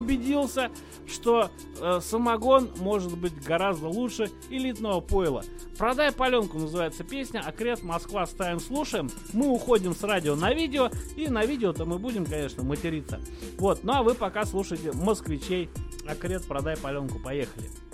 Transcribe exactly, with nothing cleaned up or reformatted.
убедился, что э, самогон может быть гораздо лучше элитного пойла. «Продай паленку» называется песня. Акрет, Москва, ставим, слушаем. Мы уходим с радио на видео, и на видео-то мы будем, конечно, материться. Вот, ну а вы пока слушайте москвичей. Акрет, «Продай паленку», поехали.